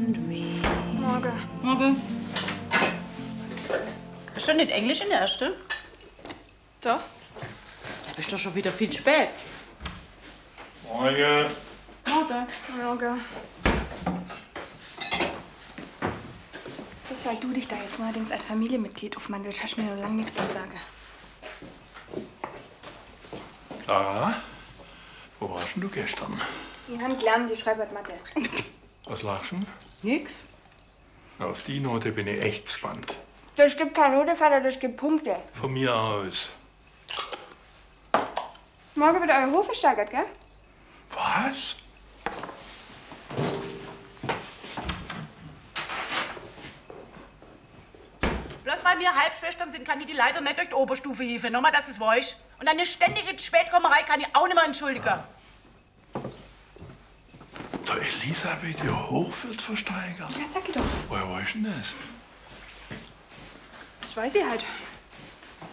Henry. Morgen. Morgen. Ist schon nicht Englisch in der erste? Doch. Da bist doch schon wieder viel spät. Morgen. Morgen. Morgen. Was weil du dich da jetzt neuerdings als Familienmitglied aufmandelst, hast du mir noch lange nichts zu sagen. Clara, wo warst denn du gestern? Die haben gelernt, die schreibt halt Mathe. Was lachst du? Nix. Auf die Note bin ich echt gespannt. Das gibt keine Note, Vater, das gibt Punkte. Von mir aus. Morgen wird euer Hof versteigert, gell? Was? Bloß weil wir Halbschwestern sind, kann ich die Leiter nicht durch die Oberstufe hieven. Nochmal, dass es weiß. Und eine ständige Spätkommerei kann ich auch nicht mehr entschuldigen. Der Elisabeth, ihr Hof wird versteigert. Ja, sag ich doch. Woher weißt du denn das? Das weiß ich halt.